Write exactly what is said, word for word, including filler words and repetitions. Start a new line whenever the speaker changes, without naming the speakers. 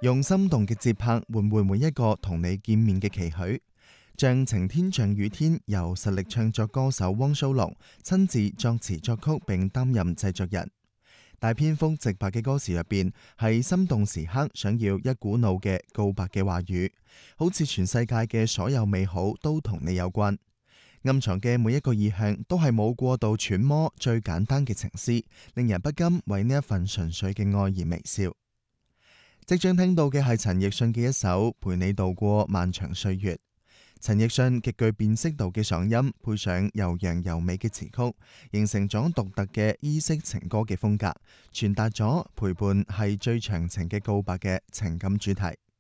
用心動嘅節拍換回每一個同你見面嘅期許，像晴天像雨天由實力唱作歌手汪蘇泷親自作詞作曲並擔任製作人。大篇幅直白嘅歌詞入邊係心動時刻想要一股腦嘅告白嘅話語，好似全世界嘅所有美好都同你有關。暗藏嘅每一個意向都係冇過度揣摩最簡單嘅情詩，令人不禁為呢一份純粹嘅愛而微笑。即將聽到嘅係陳奕迅嘅一首《陪你度過漫長歲月》。陳奕迅極具辨識度嘅嗓音，配上悠揚柔美嘅詞曲，形成咗獨特嘅衣飾情歌嘅風格，傳達咗陪伴係最長情嘅告白嘅情感主題。